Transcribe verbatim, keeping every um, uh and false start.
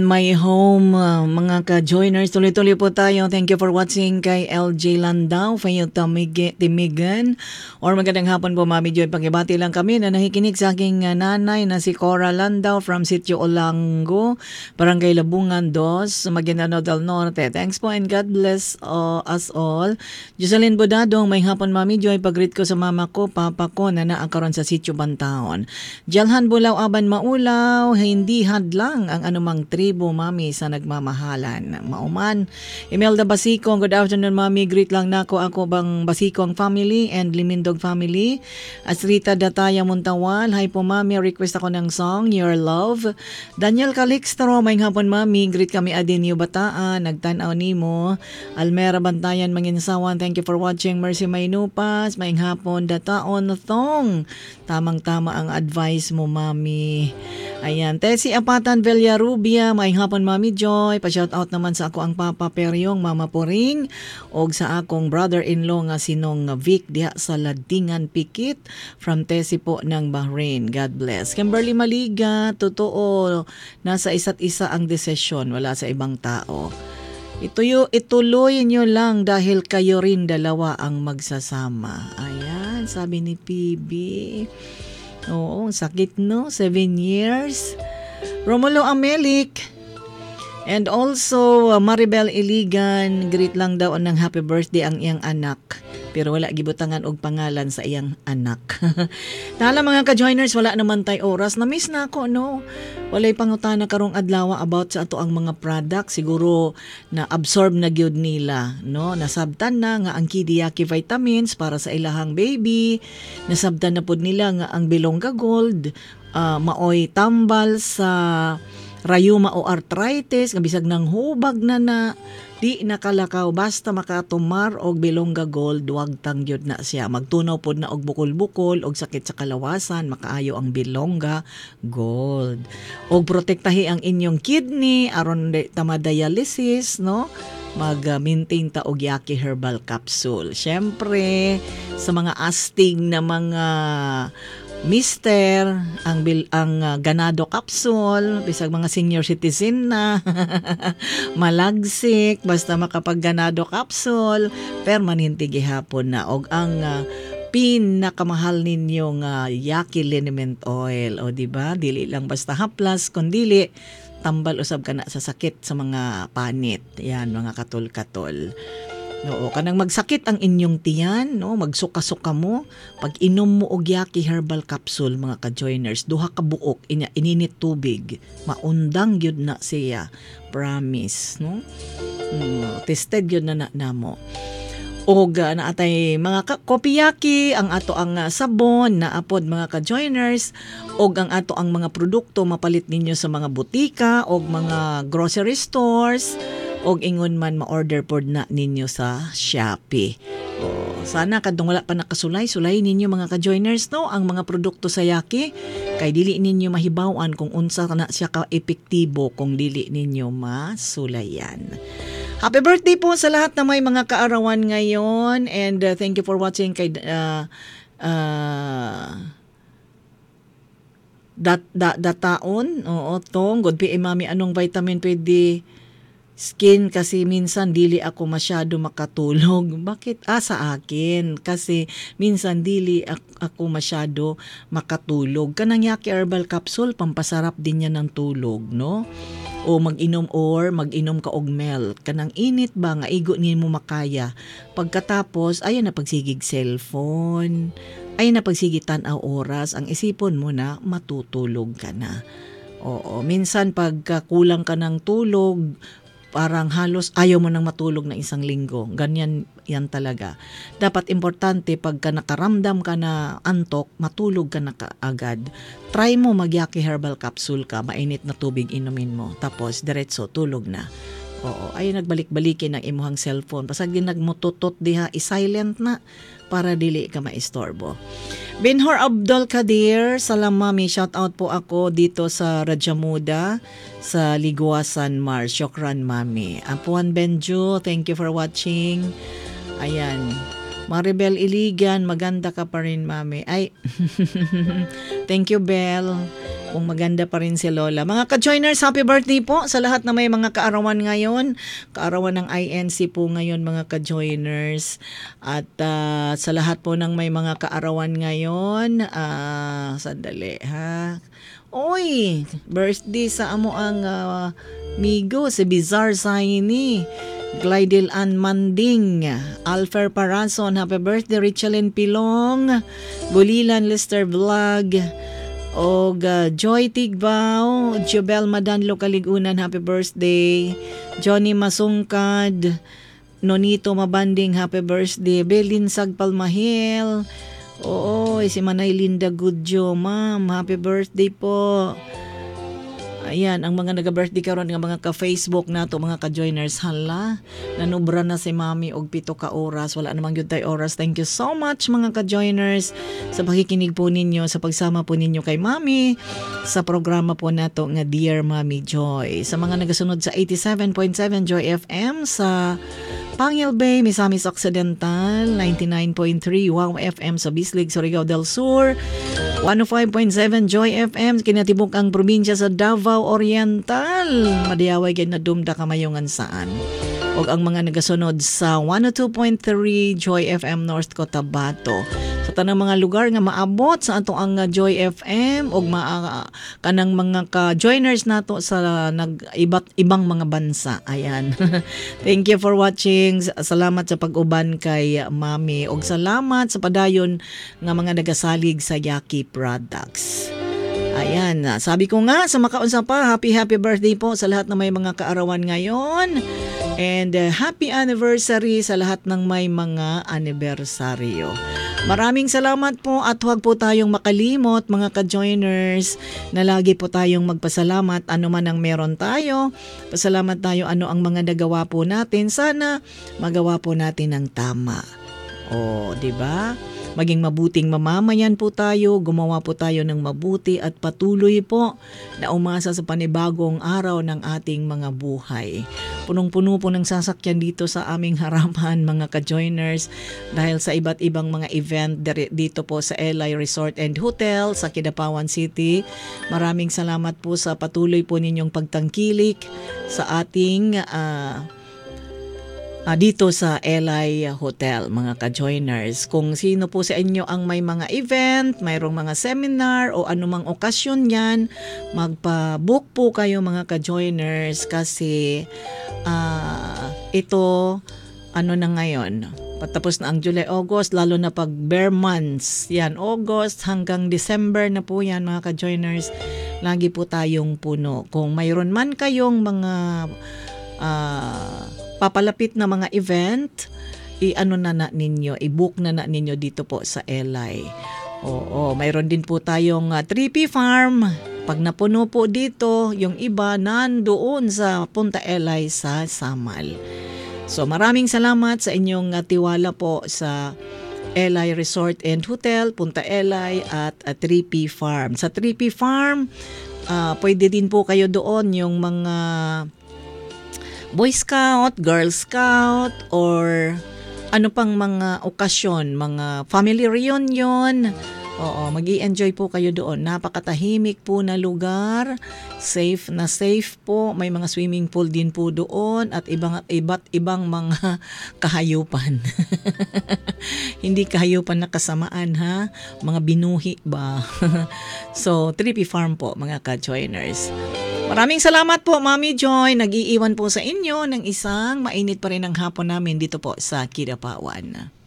My home, uh, mga ka-joiners, tuloy-tuloy po tayo. Thank you for watching kay L J Landau, Fayo Tamig- Timigan. Or magandang hapon po, Mami Joy. Pagibati lang kami na nakikinig sa aking uh, nanay na si Cora Landau from Sitio Olango, Barangay Labungan dos, Maguindanao del Norte. Thanks po and God bless uh, us all. Jocelyn Bodadong, may hapon, Mami Joy. Pag-greet ko sa mama ko, papa ko na naakaroon sa Sitio Bantaon. Jalhan Bulaw Aban Maulaw, hindi hadlang ang anumang tribo, Mami, sa nagmamahalan. Mauman. Imelda Basicong, good afternoon, Mami. Greet lang nako ako bang Basicong family and Limindog family. Asrita Dataya Muntawal, hi po, Mami. Request ako ng song, Your Love. Daniel Calixtro, may hapon, Mami. Greet kami adin yung bataan. Nagtanaw nimo. Almera Bantayan, Manginsawan. Thank you for watching. Mercy Maynupas, may hapon. Dataon Thong. Tamang-tama ang advice mo, Mami. Ayan. Tessie Apatan Villarubia, may hapon, Mami Joy. Pa-shoutout naman sa ako ang Papa Peryong, Mama Puring, o sa akong brother-in-law nga sinong Vic diha sa Ladingan Pikit from Tessie po ng Bahrain. God bless. Kimberly Maliga, totoo, nasa isa't isa ang desisyon, wala sa ibang tao. Ituyo, ituloy nyo lang dahil kayo rin dalawa ang magsasama. Ayan, sabi ni P B. Oo, sakit no? Seven years. Romulo Amelik. And also, uh, Maribel Iligan, greet lang daw ng happy birthday ang iyang anak. Pero wala gibutangan og pangalan sa iyang anak. Tala mga ka-joiners, wala naman tay oras. Na-miss na ako, no? Walay pangutana karong adlaw about sa ato ang mga product. Siguro na-absorb na gyud nila, no? Nasabtan na nga ang Kidiyaki vitamins para sa ilahang baby. Nasabtan na pod nila nga ang Bilongga Gold, uh, maoy tambal sa rayuma o arthritis, nga bisag ng hubag na na, di nakalakaw, basta makatumar og Bilongga Gold, wag tangyod na siya. Magtunaw pod na og bukol-bukol, og sakit sa kalawasan, makaayo ang Bilongga Gold. Og protektahi ang inyong kidney, aron tama-dialysis, no? Mag-maintain ta og Yaki Herbal Capsule. Syempre, sa mga astig na mga Mister, ang bil, ang uh, ganado capsule, bisag mga senior citizen na, malagsik, basta makapag ganado capsule, permanente gihapon na. Og ang uh, pinakamahal ninyong uh, Yaki Liniment Oil, o diba? Dili lang basta haplas, kundili, tambal usab ka na sa sakit sa mga panit. Yan, mga katol-katol. Oo, kanang magsakit ang inyong tiyan, no, magsuka-suka mo, pag inom mo og Yaki Herbal Capsule, mga ka-joiners, duha ka buok, inya, ininit tubig, maundang yun na siya, promise, no? Mm, tested yun na na, na mo. Og uh, naatay mga ka- kopiyaki, ang ato ang uh, sabon, na apod mga ka-joiners, og ang ato ang mga produkto, mapalit ninyo sa mga butika, og mga grocery stores, og ingon man ma-order pod na ninyo sa Shopee. Oh, sana kadtong wala pa nakasulay, sulay ninyo mga ka-joiners, no, ang mga produkto sa Yaki, kay dili ninyo mahibaw-an kung unsa na siya ka epektibo kung dili ninyo masulayan. Happy birthday po sa lahat na may mga kaarawan ngayon, and uh, thank you for watching kay uh, uh, dat, dat, dataon. Oo, tong good P M, Mami, anong vitamin pwede skin, kasi minsan dili ako masyado makatulog. Bakit? Ah, sa akin. Kasi minsan dili ako masyado makatulog. Kanang Yaki Herbal Capsule, pampasarap din yan ng tulog, no? O mag-inom or mag-inom ka og milk. Kanang init ba, nga igo niyo mo makaya. Pagkatapos, ayan na pagsigig cellphone, ayan na pagsigig tanaw oras, ang isipon mo na matutulog ka na. Oo, minsan pagka kulang ka ng tulog, parang halos ayaw mo nang matulog na isang linggo. Ganyan yan talaga. Dapat importante pagka nakaramdam ka na antok, matulog ka na kaagad. Try mo mag-Yaki Herbal Capsule ka, mainit na tubig inumin mo. Tapos diretso tulog na. Oo, ay nagbalik-balikin ang imuhang cellphone. Pasag din nagmututot diha, i-silent na para dili ka maistorbo. Binhor Abdul Kadir, salam Mami, shout out po ako dito sa Rajamuda sa Liguasan Mar. Syokran Mami. Apuan Benjo, thank you for watching. Ayan. Maribel Iligan, maganda ka pa rin Mami. Ay, thank you Bel. kung maganda pa rin si Lola. Mga ka-joiners, happy birthday po sa lahat na may mga kaarawan ngayon. Kaarawan ng I N C po ngayon mga ka-joiners. At uh, sa lahat po ng may mga kaarawan ngayon, uh, sandali ha. Oy, birthday sa amo ang uh, migo, si Bizarre Saini. Glidel Ann Manding, Alfer Parason, happy birthday. Richelyn Pilong, Bulilan Lester Vlog, o uh, Joy Tigbao, Jobel Madanlo Kaligunan, happy birthday. Johnny Masungkad, Nonito Mabanding, happy birthday. Belin Sagpalmahil, oo, si Manay Linda Gudjo, ma'am, happy birthday po. Ayan, ang mga nag-birthday karon nga mga ka-Facebook nato, mga ka-joiners, hala, nanubra na si Mami og pito ka oras. Wala namang yun tayo oras. Thank you so much mga ka-joiners sa pakikinig po ninyo, sa pagsama po ninyo kay Mami sa programa po nato nga Dear Mami Joy. Sa mga nagasunod sa eighty-seven point seven Joy F M sa Pangil Bay, Misamis Occidental, ninety-nine point three Wow F M sa Bislig, Surigao del Sur, one oh five point seven Joy F M kinatibuk ang probinsya sa Davao Oriental. Madiyaway kay nadumda kamayongan saan. O ang mga nagasunod sa one oh two point three Joy F M North Cotabato. Sa tanang mga lugar nga maabot sa ato ang Joy F M o maa kanang mga ka-joiners nato sa nag iba't ibang mga bansa. Ayan. Thank you for watching. Salamat sa pag-uban kay Mami og salamat sa padayon nga mga nagasalig sa Yaki Products. Ayan, sabi ko nga sa makaunsa pa, happy happy birthday po sa lahat na may mga kaarawan ngayon. And uh, happy anniversary sa lahat ng may mga anibersaryo. Maraming salamat po at huwag po tayong makalimot mga ka-joiners na lagi po tayong magpasalamat ano man ang meron tayo. Pasalamat tayo ano ang mga nagawa po natin. Sana magawa po natin ang tama. O, di ba? Maging mabuting mamamayan po tayo, gumawa po tayo ng mabuti at patuloy po na umasa sa panibagong araw ng ating mga buhay. Punong-puno po ng sasakyan dito sa aming harapan mga ka-joiners dahil sa iba't ibang mga event dito po sa L I Resort and Hotel sa Kidapawan City. Maraming salamat po sa patuloy po ninyong pagtangkilik sa ating uh, Uh, dito sa L I Hotel, mga ka-joiners. Kung sino po sa inyo ang may mga event, mayroong mga seminar o anumang okasyon yan, magpa-book po kayo mga ka-joiners kasi uh, ito, ano na ngayon, patapos na ang July, August, lalo na pag bare months, yan, August hanggang December na po yan mga ka-joiners, lagi po tayong puno. Kung mayroon man kayong mga uh, papalapit na mga event, i-ano na na ninyo, i-book na na ninyo dito po sa L I. Oo, mayroon din po tayong uh, three P Farm. Pag napuno po dito, yung iba nandoon sa Punta L I sa Samal. So maraming salamat sa inyong uh, tiwala po sa L I Resort and Hotel, Punta L I at uh, three P Farm. Sa three P Farm, uh, pwede din po kayo doon yung mga Boy Scout, Girl Scout, or ano pang mga okasyon, mga family reunion. Oo, mag-i-enjoy po kayo doon. Napakatahimik po na lugar, safe na safe po. May mga swimming pool din po doon at ibang, iba't ibang mga kahayupan. Hindi kahayupan na kasamaan ha, mga binuhi ba? So, three P Farm po mga ka-joiners. Maraming salamat po, Mami Joy. Nag-iiwan po sa inyo ng isang mainit pa rin ang hapon namin dito po sa Kidapawan.